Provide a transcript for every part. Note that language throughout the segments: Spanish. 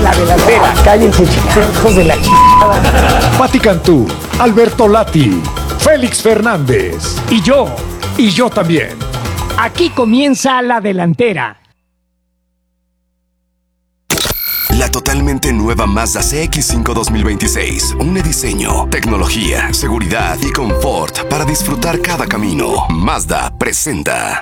La Delantera. Cállense, hijos de la chingada. Pati Cantú, Alberto Lati, Félix Fernández. Y yo también. Aquí comienza La Delantera. La totalmente nueva Mazda CX-5 2026. Une diseño, tecnología, seguridad y confort para disfrutar cada camino. Mazda presenta.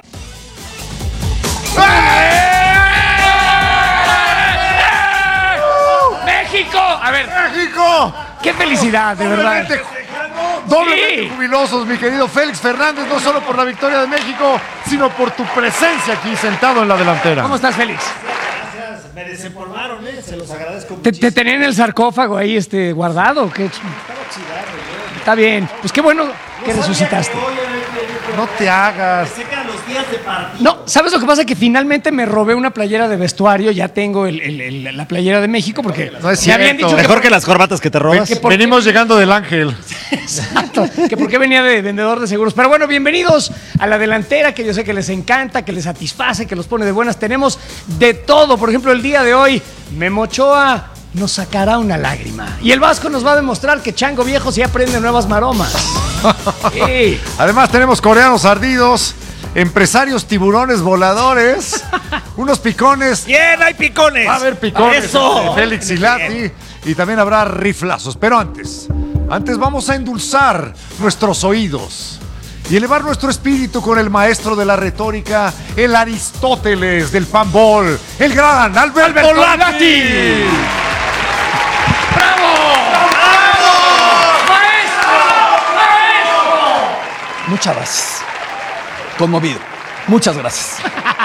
¡México! A ver, ¡México! qué felicidad, de verdad. Doblemente Sí. jubilosos, mi querido Félix Fernández, no solo por la victoria de México, sino por tu presencia aquí sentado en la delantera. ¿Cómo estás, Félix? Me desempolvaron, se los agradezco ¿Te muchísimo. tenían en el sarcófago ahí guardado? ¿Qué? Está bien. Pues qué bueno que resucitaste. No te hagas. Se quedan los días de partido. No, ¿sabes lo que pasa? Que finalmente me robé una playera de vestuario. Ya tengo la playera de México porque No es me habían cierto. dicho Mejor que las corbatas que te robas. que por- Venimos llegando del Ángel. Exacto, que por qué venía de vendedor de seguros. Pero bueno, bienvenidos a La Delantera, que yo sé que les encanta, que les satisface, que los pone de buenas. Tenemos de todo. Por ejemplo, el día de hoy, Memo Ochoa nos sacará una lágrima. Y el Vasco nos va a demostrar que Chango Viejo sí aprende nuevas maromas. Sí. Además tenemos coreanos ardidos, empresarios tiburones voladores, unos picones. ¡Bien, hay picones! Va a haber picones. ¡Eso! Félix y Lati. Y también habrá riflazos. Pero antes vamos a endulzar nuestros oídos y elevar nuestro espíritu con el maestro de la retórica, el Aristóteles del panbol, el gran Alberto Lati. Muchas gracias. Conmovido. Muchas gracias.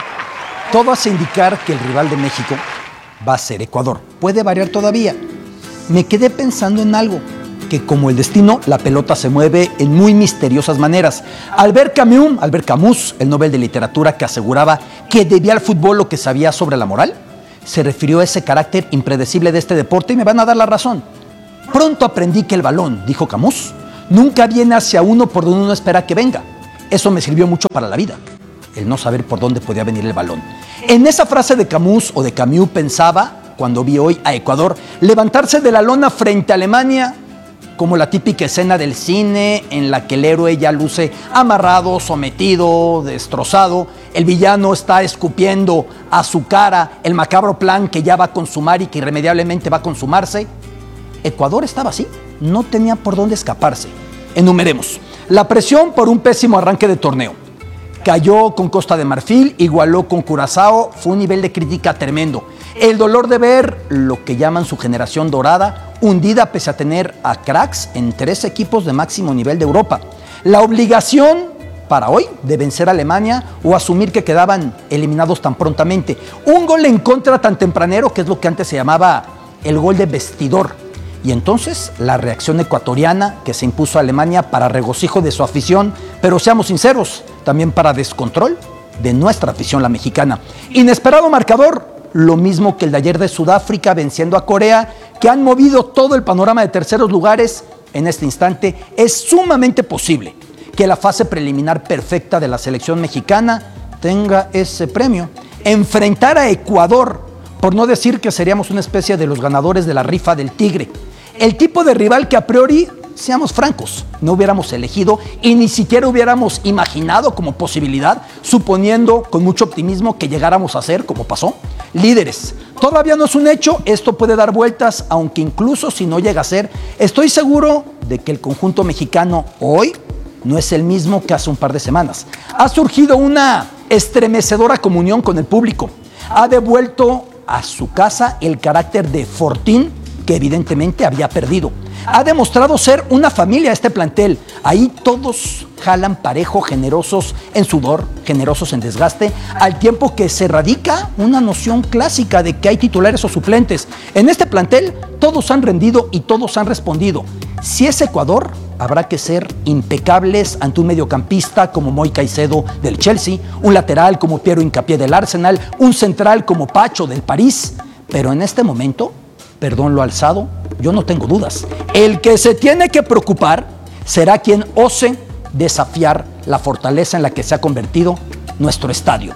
Todo hace indicar que el rival de México va a ser Ecuador. Puede variar todavía. Me quedé pensando en algo, que como el destino, la pelota se mueve en muy misteriosas maneras. Albert Camus, el Nobel de Literatura que aseguraba que debía al fútbol lo que sabía sobre la moral, se refirió a ese carácter impredecible de este deporte y me van a dar la razón. Pronto aprendí que el balón, dijo Camus, nunca viene hacia uno por donde uno espera que venga. Eso me sirvió mucho para la vida, el no saber por dónde podía venir el balón. En esa frase de Camus o de Camus pensaba, cuando vi hoy a Ecuador levantarse de la lona frente a Alemania, como la típica escena del cine en la que el héroe ya luce amarrado, sometido, destrozado. El villano está escupiendo a su cara el macabro plan que ya va a consumar y que irremediablemente va a consumarse. Ecuador estaba así, no tenía por dónde escaparse. Enumeremos. La presión por un pésimo arranque de torneo. Cayó con Costa de Marfil, igualó con Curazao, fue un nivel de crítica tremendo. El dolor de ver lo que llaman su generación dorada, hundida pese a tener a cracks en 3 equipos de máximo nivel de Europa. La obligación para hoy de vencer a Alemania o asumir que quedaban eliminados tan prontamente. Un gol en contra tan tempranero, que es lo que antes se llamaba el gol de vestidor. Y entonces la reacción ecuatoriana que se impuso a Alemania para regocijo de su afición, pero seamos sinceros, también para descontrol de nuestra afición, la mexicana. Inesperado marcador, lo mismo que el de ayer de Sudáfrica venciendo a Corea, que han movido todo el panorama de terceros lugares. En este instante es sumamente posible que la fase preliminar perfecta de la selección mexicana tenga ese premio. Enfrentar a Ecuador, por no decir que seríamos una especie de los ganadores de la rifa del Tigre. El tipo de rival que a priori, seamos francos, no hubiéramos elegido y ni siquiera hubiéramos imaginado como posibilidad, suponiendo con mucho optimismo que llegáramos a ser, como pasó, líderes. Todavía no es un hecho, esto puede dar vueltas, aunque incluso si no llega a ser, estoy seguro de que el conjunto mexicano hoy no es el mismo que hace un par de semanas. Ha surgido una estremecedora comunión con el público. Ha devuelto a su casa el carácter de fortín que evidentemente había perdido. Ha demostrado ser una familia este plantel. Ahí todos jalan parejo, generosos en sudor, generosos en desgaste, al tiempo que se radica una noción clásica de que hay titulares o suplentes. En este plantel todos han rendido y todos han respondido. Si es Ecuador, habrá que ser impecables ante un mediocampista como Moy Caicedo del Chelsea, un lateral como Piero Hincapié del Arsenal, un central como Pacho del París. Pero en este momento, perdón lo alzado, yo no tengo dudas. El que se tiene que preocupar será quien ose desafiar la fortaleza en la que se ha convertido nuestro estadio.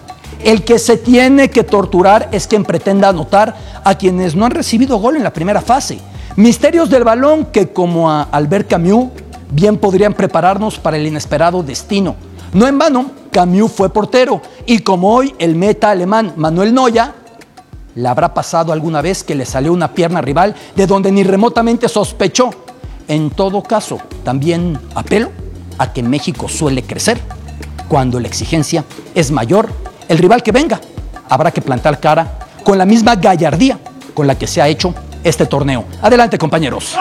El que se tiene que torturar es quien pretenda anotar a quienes no han recibido gol en la primera fase. Misterios del balón que, como a Albert Camus, bien podrían prepararnos para el inesperado destino. No en vano, Camus fue portero y como hoy el meta alemán Manuel Neuer, ¿le habrá pasado alguna vez que le salió una pierna rival de donde ni remotamente sospechó? En todo caso, también apelo a que México suele crecer. Cuando la exigencia es mayor, el rival que venga habrá que plantar cara con la misma gallardía con la que se ha hecho este torneo. Adelante, compañeros.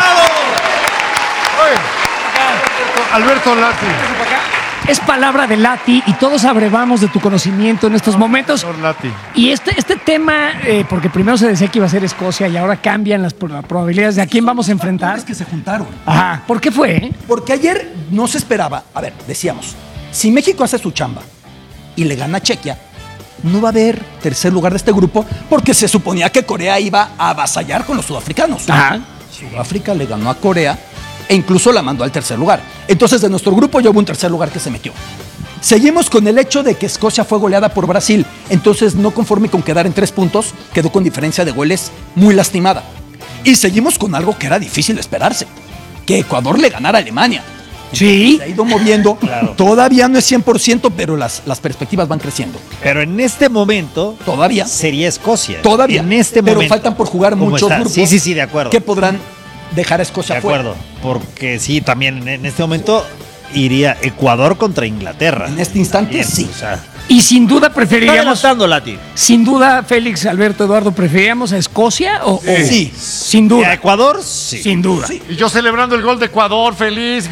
Alberto Lati. Es palabra de Lati y todos abrevamos de tu conocimiento en estos momentos. Señor Lati. Y este tema, porque primero se decía que iba a ser Escocia y ahora cambian las probabilidades de a quién vamos a enfrentar. Es que se juntaron. Ajá. ¿Por qué fue? Porque ayer no se esperaba. A ver, decíamos, si México hace su chamba y le gana a Chequia, no va a haber tercer lugar de este grupo porque se suponía que Corea iba a avasallar con los sudafricanos. Ajá. Sudáfrica le ganó a Corea e incluso la mandó al tercer lugar. Entonces, de nuestro grupo ya hubo un tercer lugar que se metió. Seguimos con el hecho de que Escocia fue goleada por Brasil. Entonces, no conforme con quedar en 3 puntos, quedó con diferencia de goles muy lastimada. Y seguimos con algo que era difícil de esperarse, que Ecuador le ganara a Alemania. Sí. Se ha ido moviendo. Claro. Todavía no es 100%, pero las perspectivas van creciendo. Pero en este momento Todavía. sería Escocia. Todavía. En este pero momento. faltan por jugar ¿Cómo muchos está? grupos. Sí, de acuerdo. Que podrán dejar a Escocia De fuera. acuerdo. Porque sí, también en este momento iría Ecuador contra Inglaterra. En este instante, Bien, sí. O sea, Y sin duda está preferiríamos, adelantando, Lati. sin duda, Félix, Alberto, Eduardo, ¿preferiríamos a Escocia o Sí. sin ¿A duda? Ecuador? Sí. Sin duda. Y yo celebrando el gol de Ecuador, feliz.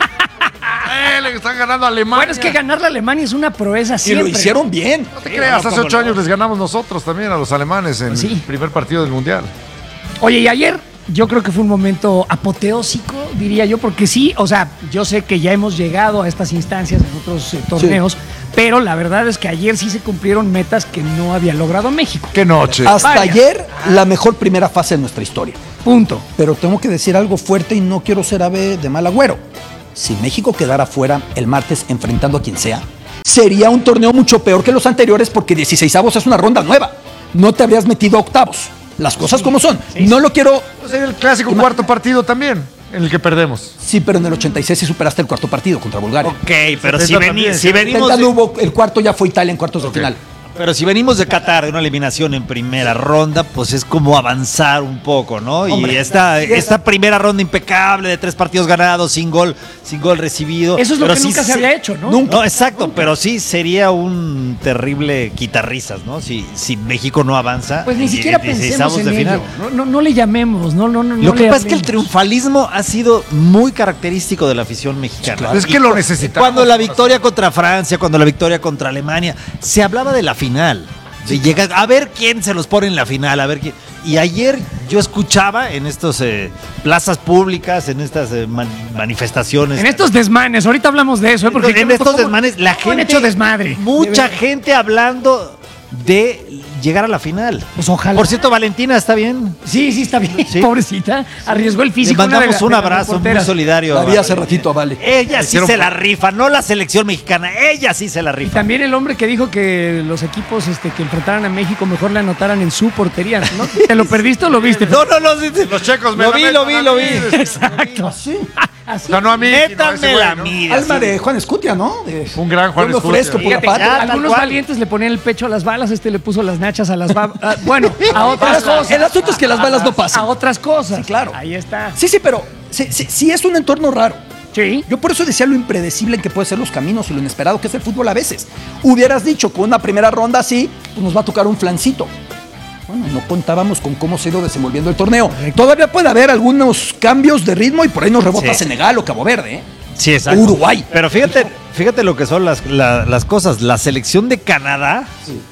Le están ganando a Alemania. Bueno, es que ganarle a Alemania es una proeza Y siempre. lo hicieron bien. No te creas, hace 8 años les ganamos nosotros también a los alemanes en Sí. el primer partido del Mundial. Oye, y ayer yo creo que fue un momento apoteósico, diría yo, porque sí, o sea, yo sé que ya hemos llegado a estas instancias en otros torneos, pero la verdad es que ayer sí se cumplieron metas que no había logrado México. ¡Qué noche! Hasta Vaya. ayer, la mejor primera fase de nuestra historia. Punto. Pero tengo que decir algo fuerte y no quiero ser ave de mal agüero. Si México quedara fuera el martes enfrentando a quien sea, sería un torneo mucho peor que los anteriores porque 16avos es una ronda nueva. No te habrías metido a octavos. Las cosas como son. No lo quiero... Pues el clásico cuarto partido también, en el que perdemos. Sí, pero en el 86 sí superaste el cuarto partido contra Bulgaria. Ok, pero si, 70 también. si venimos El de, hubo, el cuarto ya fue Italia en cuartos de final. pero si venimos de Qatar de una eliminación en primera ronda, pues es como avanzar un poco, ¿no? Hombre, y esta primera ronda impecable de 3 partidos ganados, sin gol recibido. Eso es lo Pero que sí nunca se había hecho, ¿no? No, exacto, pero sí sería un terrible quitarrisas, ¿no? Si México no avanza. Pues ni en siquiera 16avos pensemos en de final. ello. No le llamemos, no Lo que le pasa es que el hablemos. triunfalismo ha sido muy característico de la afición mexicana. Claro. Es que lo necesitamos. Cuando la victoria contra Francia, cuando la victoria contra Alemania, se hablaba de la final. De llegar a ver quién se los pone en la final, a ver quién. Y ayer yo escuchaba en estas plazas públicas, en estas manifestaciones. En estos desmanes, ahorita hablamos de eso, ¿eh? Porque en estos desmanes, la ¿cómo han gente. hecho desmadre? Mucha gente hablando de llegar a la final. Pues ojalá. Por cierto, Valentina, ¿está bien? Sí, está bien, Sí. pobrecita. Arriesgó el Le físico. mandamos un una de las abrazo muy reporteras. solidario. La vi hace ratito a Vale. Ella sí se la rifa, no la selección mexicana, ella sí se la Y rifa. también el hombre que dijo que los equipos que enfrentaran a México mejor le anotaran en su portería, ¿no? ¿Te lo perdiste o lo viste? No, sí, sí. Los checos me Lo la vi, meten lo vi, a lo mí. vi. Exacto. Sí. Así. O sea, no a mí, sino a ese Métanme güey, la ¿no? mira. Alma sí. de Juan Escutia, ¿no? Un gran Juan Fondo Escutia. fresco, pura Fíjate, pata. tal algunos cual. valientes le ponían el pecho a las balas, le puso las nachas a las balas. Bueno, a otras cosas. El asunto es que las balas no pasan. A otras cosas. Sí, claro. Ahí está. Sí, pero sí es un entorno raro. Sí. Yo por eso decía lo impredecible en que puede ser los caminos y lo inesperado que es el fútbol a veces. Hubieras dicho, con una primera ronda así, pues nos va a tocar un flancito. Bueno, no contábamos con cómo se ha ido desenvolviendo el torneo. Todavía puede haber algunos cambios de ritmo y por ahí nos rebota Sí. Senegal o Cabo Verde, ¿eh? Sí, exacto. Uruguay. Pero fíjate lo que son las cosas. La selección de Canadá,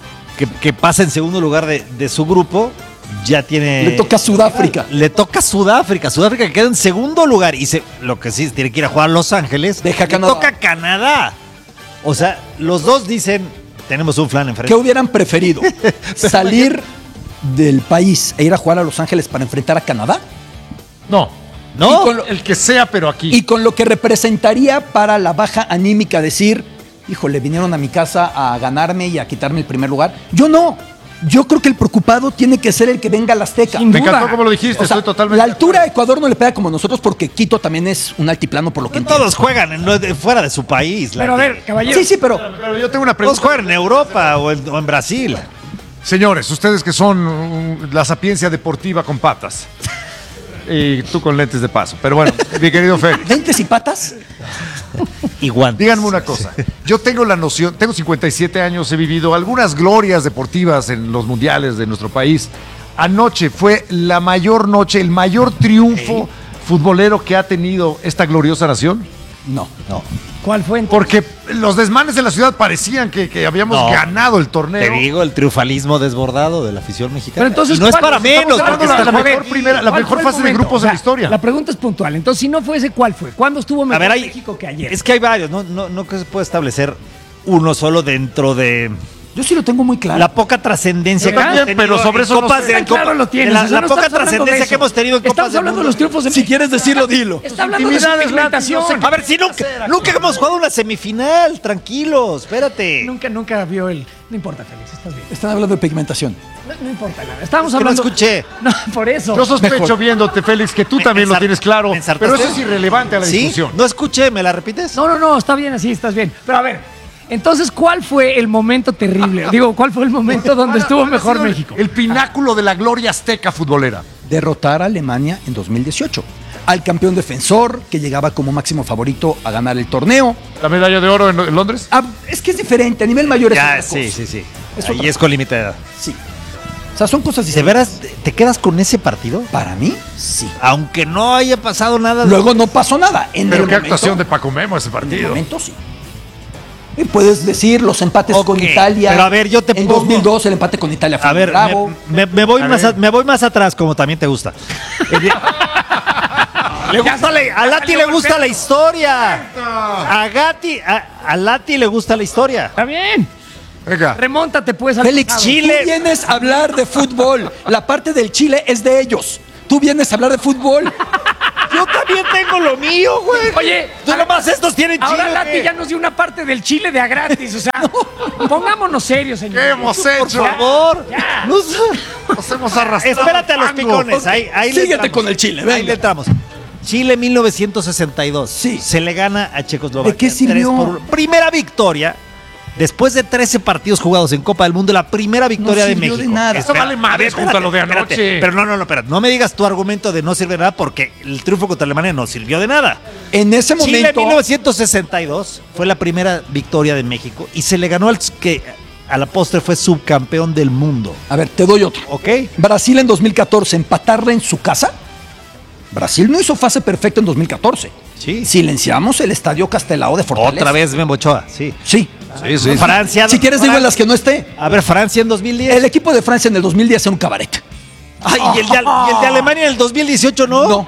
que pasa en segundo lugar de su grupo, ya tiene. Le toca a Sudáfrica. Le toca a Sudáfrica. Sudáfrica que queda en segundo lugar. Y lo que sí, tiene que ir a jugar a Los Ángeles. Deja Le Canadá. toca a Canadá. O sea, los dos dicen: tenemos un flan enfrente. ¿Qué hubieran preferido? ¿Salir del país e ir a jugar a Los Ángeles para enfrentar a Canadá? No. ¿No? Y con lo- El que sea, pero aquí. Y con lo que representaría para la baja anímica decir, híjole, vinieron a mi casa a ganarme y a quitarme el primer lugar. Yo no. Yo creo que el preocupado tiene que ser el que venga al Azteca. Sin Me duda. encantó como lo dijiste, O sea, estoy totalmente. la altura de Ecuador no le pega como nosotros porque Quito también es un altiplano por lo que entiendo. Todos juegan fuera de su país. Pero a ver, caballero. Sí, pero Pero yo tengo una Todos pregunta. juegan en Europa o en Brasil. Señores, ustedes que son la sapiencia deportiva con patas. Y tú con lentes de paso. Pero bueno, mi querido Félix, lentes y patas. Y guantes. díganme una cosa. Yo tengo la noción, tengo 57 años, he vivido algunas glorias deportivas en los mundiales de nuestro país. Anoche fue la mayor noche, el mayor triunfo futbolero que ha tenido esta gloriosa nación. No. ¿Cuál fue? Porque los desmanes en la ciudad parecían que habíamos No. ganado el torneo. Te digo, el triunfalismo desbordado de la afición mexicana. Pero entonces, y no es ¿cuál? para menos, Estamos porque hablando está de la ¿cuál mejor fue el fase de momento? grupos de la historia. La pregunta es puntual. Entonces, si no fue ese, ¿cuál fue? ¿Cuándo estuvo A mejor ver, México que ayer? es que hay varios, no que se puede establecer uno solo dentro de Yo sí lo tengo muy claro. la poca trascendencia Yo que hemos también, tenido pero sobre en eso no copas sé. de Claro lo tienes. la, o sea, la no poca estamos hablando de trascendencia eso. que hemos tenido en copas Estamos del hablando de mundo. los triunfos de Si México. quieres decirlo, dilo. Está hablando de su Intimidades, pigmentación. A ver, si nunca hemos jugado una semifinal, tranquilos, espérate. Nunca vio el... No importa, Félix, estás bien. Están hablando de pigmentación. No importa nada. Estábamos Es que no hablando... escuché. No, por eso. Yo sospecho Mejor. viéndote, Félix, que tú Me- también me lo tienes claro. ¿me ensartaste? Pero eso es irrelevante a la ¿Sí? discusión. No escuché, ¿me la repites? No, está bien así, estás bien. Pero a ver, entonces, ¿cuál fue el momento terrible? Digo, ¿cuál fue el momento donde estuvo mejor México? El pináculo de la gloria azteca futbolera. Derrotar a Alemania en 2018. Al campeón defensor, que llegaba como máximo favorito a ganar el torneo. La medalla de oro en Londres. Ah, es que es diferente, a nivel mayor es Ya, otra cosa. sí. Es Ahí otra es con límite de edad. Sí. O sea, son cosas ¿De diferentes. veras te quedas con ese partido? Para mí, sí. Aunque no haya pasado nada. Luego no pasó nada. En Pero el qué momento, actuación de Paco Memo ese En el partido. momento, sí. Y puedes decir los empates Ok, con Italia. pero a ver, yo te En pongo- 2002 el empate con Italia fue A ver, bravo. me voy me voy más atrás, como también te gusta. A Lati le gusta la historia. A Lati le gusta la historia. Está bien. Venga. Remóntate, pues, al Félix, pasado. Chile. tú vienes a hablar de fútbol. La parte del Chile es de ellos. Tú vienes a hablar de fútbol. Yo también tengo lo mío, güey. Oye, tú nomás estos tienen ahora Chile. Lati ya nos dio una parte del Chile de a gratis. O sea, pongámonos serios, señor. ¿Qué hemos Por hecho? favor. Ya. No sé. Nos hemos arrastrado. Espérate a los tango. picones. Ahí le Síguete entramos. con el Chile, Ahí venga. le entramos. Chile 1962. Sí. Se le gana a Checoslovaquia. ¿De qué sirvió? 3-1. Primera victoria. Después de 13 partidos jugados en Copa del Mundo, la primera victoria No de sirvió México. de nada. Eso vale madres junto a lo de espérate. anoche. Pero espérate. No me digas tu argumento de no sirve de nada porque el triunfo contra Alemania no sirvió de nada. En ese Chile momento. 1962 fue la primera victoria de México y se le ganó al que a la postre fue subcampeón del mundo. A ver, te doy otro. ¿Ok? Brasil en 2014, empatarla en su casa. Brasil no hizo fase perfecta en 2014. Sí. Silenciamos el estadio Castelao de Fortaleza. Otra vez Memo Ochoa, sí. Sí. Francia. Si quieres, digo en las que no esté. A ver, Francia en 2010. El equipo de Francia en el 2010 era un cabaret. Ay, y el de Alemania en el 2018 no. No.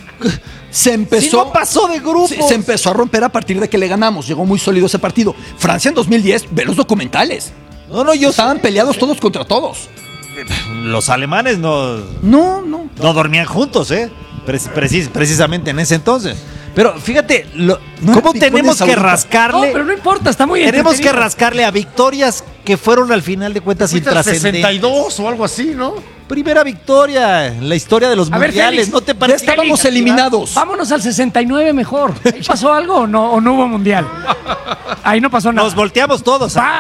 Se empezó. Si no pasó de grupos. Se empezó a romper a partir de que le ganamos. Llegó muy sólido ese partido. Francia en 2010, ve los documentales. No, yo Estaban peleados todos contra todos. Los alemanes no No. dormían juntos, precisamente en ese entonces. Pero fíjate, No cómo hay picones tenemos que ahorita. No, rascarle. pero no importa, está muy Tenemos que entretenido. rascarle a victorias que fueron al final de cuentas Fuiste al intrascendentes. 62 o algo así, ¿no? Primera victoria en la historia de los A ver, mundiales. Félix, ¿No te Ya parece? estábamos eliminados. Vámonos al 69 mejor. ¿Ahí pasó algo o no hubo mundial? Ahí no pasó nada. Nos volteamos todos. Va.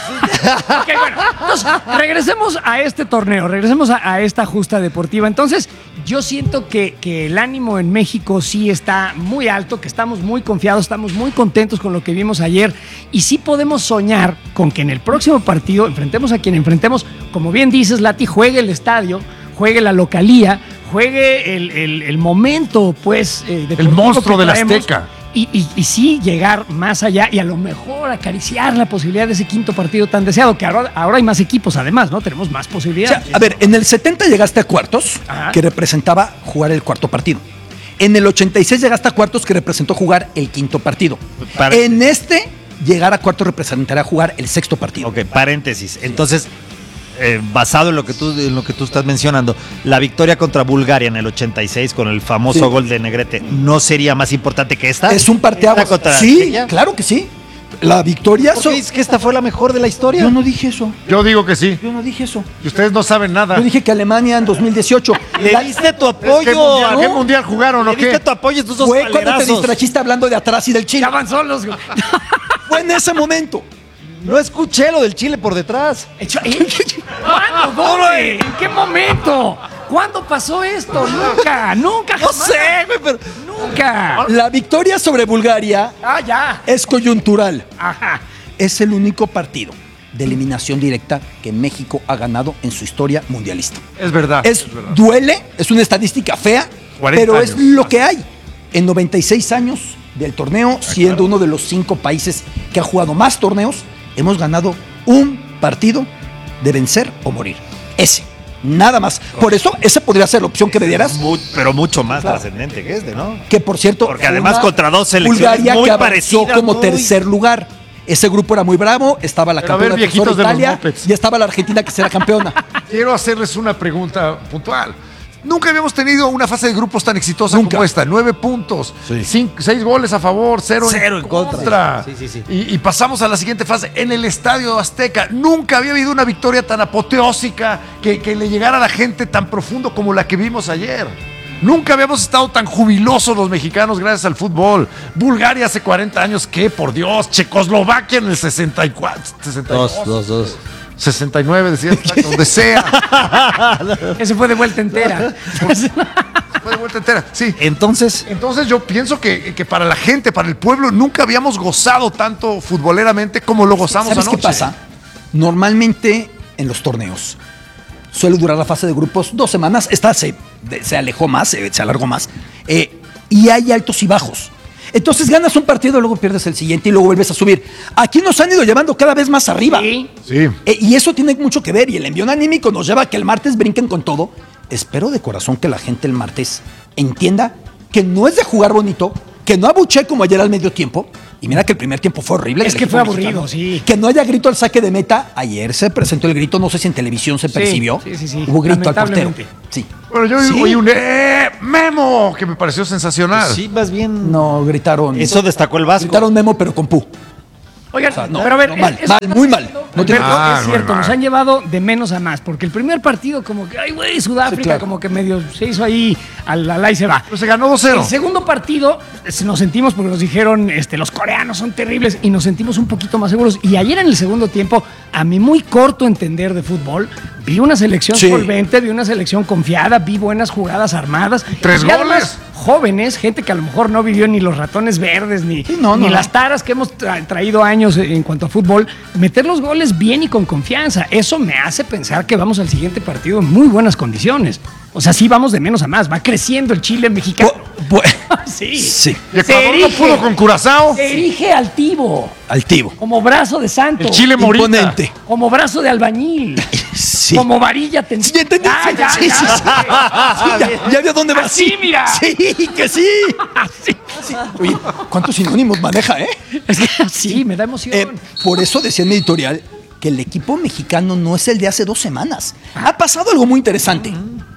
Ok, bueno. Entonces, regresemos a este torneo, regresemos a esta justa deportiva. Entonces, yo siento que el ánimo en México sí está muy alto, que estamos muy confiados, estamos muy contentos con lo que vimos ayer y sí podemos soñar con que en el próximo partido enfrentemos a quien enfrentemos, como bien dices, Lati, juegue el estadio, juegue la localía, juegue el momento, pues, deportivo El monstruo que del traemos. Azteca. Y sí llegar más allá y a lo mejor acariciar la posibilidad de ese quinto partido tan deseado, que ahora hay más equipos además, ¿no? Tenemos más O sea, posibilidades. a ver, en el 70 llegaste a cuartos, Ajá. que representaba jugar el cuarto partido. En el 86 llegaste a cuartos, que representó jugar el quinto partido. En este, llegar a cuartos representaría jugar el sexto partido. Ok, paréntesis. Entonces, basado en lo que tú estás mencionando, la victoria contra Bulgaria en el 86 con el famoso Sí. gol de Negrete, ¿no sería más importante que esta? Es un parteaguas. ¿Esta contra Sí, Chequia? claro que sí. La victoria... ¿Por qué dices que esta fue la mejor de la historia? Yo no dije eso. Yo digo que sí. Yo no dije eso. Y ustedes no saben nada. Yo dije que Alemania en 2018... Le diste tu apoyo. ¿Qué mundial jugaron o Le diste qué? tu apoyo a estos dos Fue cuando te palerazos. distrajiste hablando de atrás y del Chile. Ya van solos, güey. Fue en ese momento. No escuché lo del Chile por detrás. ¿Cuándo? ¿Dónde? ¿En qué momento? ¿Cuándo pasó esto? Nunca, nunca. No jamás. sé, güey, pero... Nunca. La victoria sobre Bulgaria Ah, ya. es coyuntural. Ajá. Es el único partido de eliminación directa que México ha ganado en su historia mundialista. Es verdad. verdad. Duele, es una estadística fea, 40 pero es años. lo que hay. En 96 años del torneo, siendo uno de los 5 países que ha jugado más torneos, hemos ganado un partido de vencer o morir. Ese, nada más. Por eso, esa podría ser la opción que me dieras. Pero mucho más trascendente que este, ¿no? Que por cierto, Porque fue además una contra dos selecciones Bulgaria muy que avanzó parecidas, como muy- tercer lugar. Ese grupo era muy bravo, estaba la Pero a ver, campeona viejitos defensora de los Italia mopeds. y estaba la Argentina que será campeona. Quiero hacerles una pregunta puntual. Nunca habíamos tenido una fase de grupos tan exitosa Nunca. como esta. 9 puntos, 6 goles a favor, 0 Cero en contra. Sí. Y pasamos a la siguiente fase en el Estadio Azteca. Nunca había habido una victoria tan apoteósica que le llegara a la gente tan profundo como la que vimos ayer. Nunca habíamos estado tan jubilosos los mexicanos gracias al fútbol. Bulgaria hace 40 años, ¿qué? Por Dios. Checoslovaquia en el 64, 62. Dos. 69, decía, donde sea. Ese fue de vuelta entera. Fue de vuelta entera, sí. Entonces, Entonces yo pienso que para la gente, para el pueblo, nunca habíamos gozado tanto futboleramente como lo gozamos ¿Sabes anoche. qué pasa? Normalmente en los torneos suele durar la fase de grupos 2 semanas. Esta se alejó más, se alargó más. Y hay altos y bajos. Entonces ganas un partido, luego pierdes el siguiente y luego vuelves a subir. Aquí nos han ido llevando cada vez más arriba. Sí. Sí. Y eso tiene mucho que ver. Y el envión anímico nos lleva a que el martes brinquen con todo. Espero de corazón que la gente el martes entienda que no es de jugar bonito, que no abuché como ayer al medio tiempo. Y mira que el primer tiempo fue horrible. Es del que equipo fue aburrido, mexicano. sí. Que no haya grito al saque de meta. Ayer se presentó el grito, no sé si en televisión se percibió. Sí. Hubo grito al portero. Lamentablemente. Sí. Bueno, yo Sí. oí un Memo que me pareció sensacional. sí, más bien... No, gritaron. Eso destacó el Vasco. Gritaron Memo, pero con pu. Oigan, no, pero a ver, no, mal, eso- mal, muy mal. No tiene- Alberto, Ah, es no, cierto, mal. nos han llevado de menos a más, porque el primer partido como que, ay güey, Sudáfrica, Sí, claro. como que medio se hizo ahí, al y se va. Pero se ganó 2-0. El segundo partido nos sentimos porque nos dijeron, los coreanos son terribles y nos sentimos un poquito más seguros. Y ayer en el segundo tiempo, a mi muy corto entender de fútbol, vi una selección Sí. solvente, vi una selección confiada, vi buenas jugadas armadas. 3 Y además, goles. jóvenes, gente que a lo mejor no vivió ni los ratones verdes, ni, Sí, no, ni no, las no. taras que hemos traído años en cuanto a fútbol, meter los goles bien y con confianza. Eso me hace pensar que vamos al siguiente partido en muy buenas condiciones. O sea, sí vamos de menos a más, va creciendo el Chile mexicano. Sí. Sí. Y Ecuador no pudo con Curazao. Se erige altivo, Altivo. como brazo de santo, El Chile morita. Imponente. como brazo de albañil, Sí. como varilla tendida. Sí, ya entendí. Sí, sí, sí. Ya vio dónde va. Así, Sí, mira. Sí, que sí. Así. Oye, ¿cuántos sinónimos maneja, Es que así me da emoción. Por eso decía en mi editorial que el equipo mexicano no es el de hace 2 semanas. Ha pasado algo muy interesante.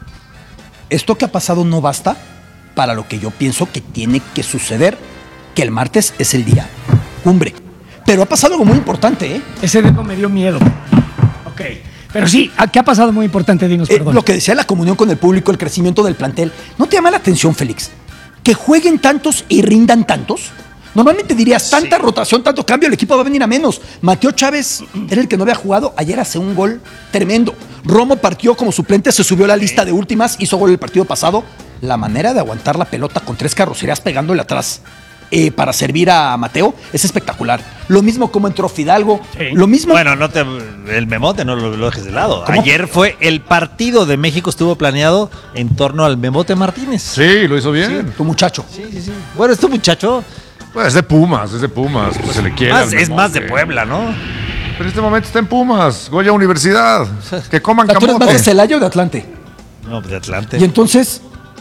Esto que ha pasado no basta para lo que yo pienso que tiene que suceder, que el martes es el día cumbre. Pero ha pasado algo muy importante, ¿eh? Ese dedo me dio miedo. Ok. Pero sí, ¿qué ha pasado muy importante? Dinos, perdón. Lo que decía la comunión con el público, el crecimiento del plantel. ¿No te llama la atención, Félix? Que jueguen tantos y rindan tantos. Normalmente dirías, tanta rotación, tanto cambio, el equipo va a venir a menos. Mateo Chávez era el que no había jugado. Ayer hace un gol tremendo. Romo partió como suplente, se subió a la lista de últimas, hizo gol el partido pasado. La manera de aguantar la pelota con 3 carrocerías pegándole atrás para servir a Mateo es espectacular. Lo mismo como entró Fidalgo. Sí. Lo mismo. Bueno, el memote no lo dejes de lado. ¿Cómo? Ayer fue el partido de México, estuvo planeado en torno al memote Martínez. Sí, lo hizo bien. Tu muchacho. Sí. Bueno, este muchacho Pues es de Pumas. Pues se le quiere. al es más de Memote. Puebla, ¿no? Pero en este momento está en Pumas. Goya Universidad. Que coman ¿Tú eres más de camote. Celaya o de Atlante? No, de Atlante. Y entonces,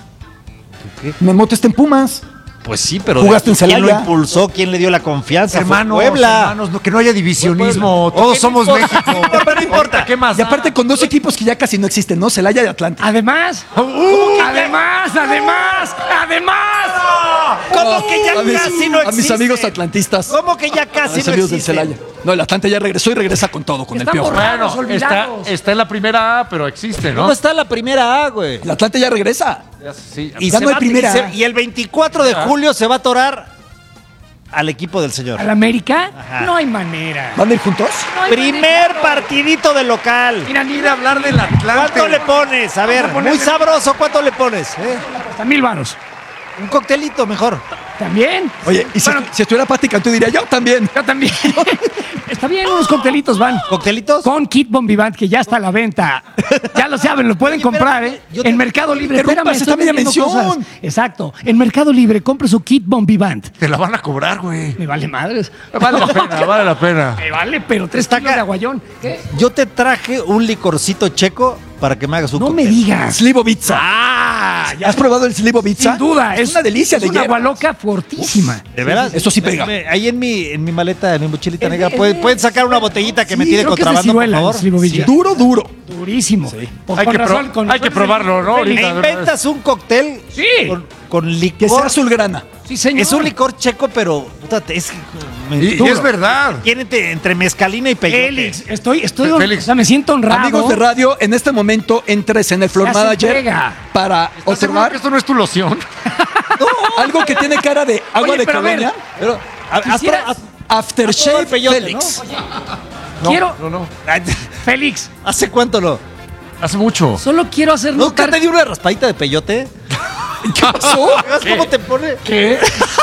¿Qué? Memote está en Pumas. Pues sí, pero ¿Jugaste en ¿quién lo Celaya? impulsó? ¿Quién le dio la confianza? Fue Hermanos, Puebla. hermanos, que no haya divisionismo. Puebla. Todos Ok, somos no importa. México. Pero no importa. ¿Qué más? Y aparte con 2 equipos que ya casi no existen, ¿no? Celaya y Atlante. Además, además. ¿Cómo que ya casi no existe? A mis amigos atlantistas. ¿Cómo que ya A casi mis no amigos del existe? Celaya. No, el Atlante ya regresó y regresa con todo, con el Están Piojo. borrados, Bueno, olvidados. está en la primera A, pero existe, ¿no? ¿Cómo está la primera A, güey? El Atlante ya regresa. Sí. Y, Ya no hay primera A. y el 24 de julio se va a atorar al equipo del señor. ¿Al América? Ajá. No hay manera. ¿Van a ir juntos? No hay Primer manera. partidito de local. Mira, ni de hablar del Atlante. ¿Cuánto le pones? A ver, muy sabroso, ¿cuánto le pones? Hasta 1,000 varos. Un coctelito mejor. ¿También? Oye, y si, Bueno, si estuviera Pati Cantú diría yo también. yo también. Está bien, unos coctelitos van. ¿Coctelitos? Con Kit Bombivant, que ya está a la venta. Ya lo saben, lo pueden Oye, comprar, espérame, ¿eh? yo te- En Mercado Libre. interrumpas, Espérame, está media estoy vendiendo mención. cosas. Exacto. En Mercado Libre, compre su Kit Bombivant. Te la van a cobrar, güey. Me vale madres. Vale la pena, vale la pena. Me vale, pero 3 Está kilos acá. de aguayón. ¿Qué? Yo te traje un licorcito checo para que me hagas un No cóctel. me digas. Slivovitza. Ah, ya. ¿Has probado el Slivovitza? Sin duda. Es una delicia es de una hierbas. agua loca fortísima. ¿De veras? Eso sí pega. Ahí en mi maleta, en mi mochilita Es negra, de- ¿pueden sacar una botellita que me Sí, tiene creo que es de contrabando, por ciruela, favor? Slivovitza. Duro, duro. Durísimo. Por- Hay con que razón, pro- con hay que razón, probarlo, ¿no? Félix. Me Ahorita. inventas un cóctel Sí. con Que licor. sea azulgrana. Sí, señor. Es un licor checo, pero puta, es Y es verdad. Tiene entre mezcalina y peyote. Félix, estoy Félix. o sea, me siento honrado. Amigos de radio, en este momento entres en el Floor Ya se Manager pega. para ¿Estás seguro otorgar que esto no es tu loción? algo que tiene cara de agua Oye, de pero a ver, colonia. Pero, Quisiera- Aftershave el peyote, Félix. Quiero, No. Ay, Félix, ¿hace cuánto no? Hace mucho. solo quiero hacer ¿Nunca notar. te dio una raspadita de peyote? ¿Qué pasó? ¿Ves cómo te pone? ¿Qué?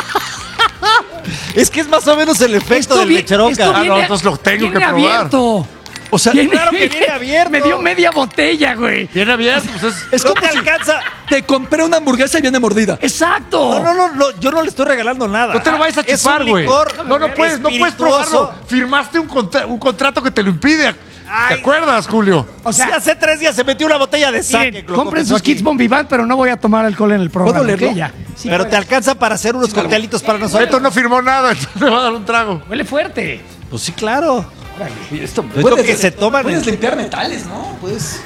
Es que es más o menos el efecto del lecheroca. esto Ah, no, viene- entonces lo tengo viene que probar. abierto. O sea, Claro que viene abierto. Me dio media botella, güey. Viene abierto, pues es No como te si alcanza. te compré una hamburguesa y viene mordida. Exacto. No, yo no le estoy regalando nada. No te lo vayas a Es chupar, un güey. licor No puedes espirituoso. probarlo. Firmaste un contrato que te lo impide. Ay. ¿Te acuerdas, Julio? O sea, Sí, hace 3 días se metió una botella de miren, saque. lo compren confesó sus aquí. kits Bombivant, pero no voy a tomar alcohol en el programa. ¿Puedo leerlo? ¿ok? Ya. Sí, Pero huele- te alcanza para hacer unos coctelitos para nosotros. Beto no firmó nada, entonces me va a dar un trago. Huele fuerte. Pues sí, claro. Esto Yo creo que se toman Puedes en- limpiar metales, ¿no? Pues.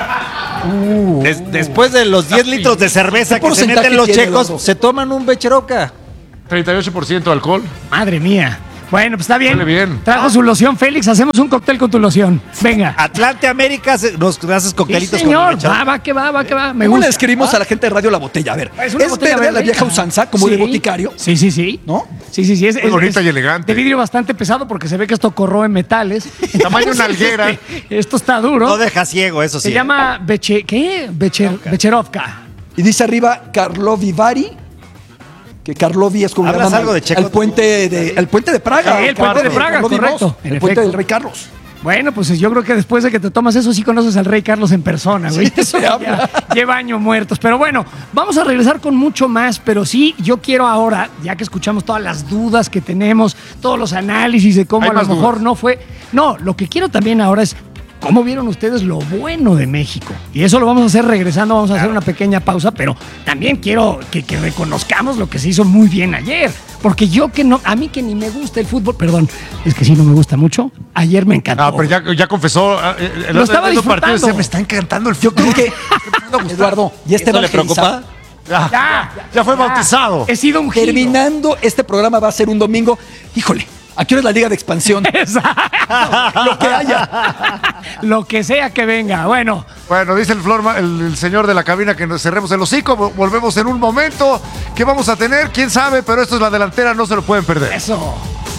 Después de los 10 litros de cerveza ¿Qué que se porcentaje meten los tiene, checos, Eduardo? se toman un becheroca. 38% de alcohol. Madre mía. Bueno, pues está bien. Huele bien. Trajo su loción, Félix. Hacemos un cóctel con tu loción. Venga. Atlante América nos haces Sí, coctelitos con señor. el becheroca. Va que va. Me ¿Cómo gusta. le describimos a la gente de radio la botella? A ver, Es una ¿es botella verde la verde. vieja usanza, como de Sí. boticario? Sí. ¿No? Sí. Es, Muy bonita y elegante. De vidrio bastante pesado porque se ve que esto corroe metales. Tamaño nalguera. Esto está duro. No deja ciego, eso sí. Se llama Becherovka. Y dice arriba Karlovy Vary, que Karlovy es como le ¿Hablas llaman algo de checo? al puente de Praga. Sí, el puente de Praga, Karlovy correcto. II, En el puente efecto. del rey Carlos. Bueno, pues yo creo que después de que te tomas eso, sí conoces al rey Carlos en persona, güey. Sí, se Ya habla. lleva años muertos. Pero bueno, vamos a regresar con mucho más. Pero sí, yo quiero ahora, ya que escuchamos todas las dudas que tenemos, todos los análisis de cómo Hay a lo más mejor dudas. no fue. No, lo que quiero también ahora es cómo vieron ustedes lo bueno de México. Y eso lo vamos a hacer regresando, vamos a hacer una pequeña pausa, pero también quiero que reconozcamos lo que se hizo muy bien ayer. Porque a mí que ni me gusta el fútbol, perdón, es que sí no me gusta mucho, ayer me encantó. Ah, pero ya confesó. Lo estaba disfrutando. Decía, me está encantando el Yo fútbol. creo que, Eduardo, ya está ¿Esto le evangelizado. preocupa? Ya fue bautizado. He sido un giro. Terminando este programa va a ser un domingo. Híjole, ¿a qué hora es la Liga de Expansión? Lo que haya. Lo que sea que venga. Bueno, Bueno, dice el señor de la cabina que nos cerremos el hocico. Volvemos en un momento. ¿Qué vamos a tener? ¿Quién sabe? Pero esto es la delantera, no se lo pueden perder. eso.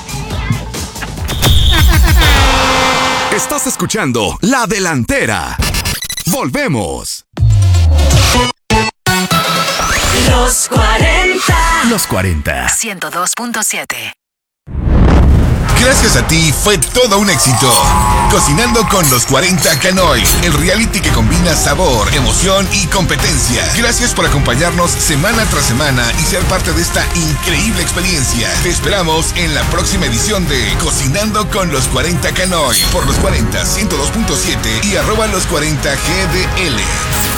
Estás escuchando La Delantera. Volvemos. Los 40. Los 40. 102.7. Gracias a ti fue todo un éxito. Cocinando con los 40 Canoy, el reality que combina sabor, emoción y competencia. Gracias por acompañarnos semana tras semana y ser parte de esta increíble experiencia. Te esperamos en la próxima edición de Cocinando con los 40 Canoy por los 40 102.7 y @los 40 GDL.